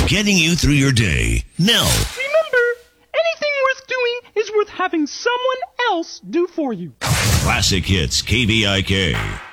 getting you through your day. Now, Remember, anything worth doing is worth having someone else do for you. Classic Hits KVIK.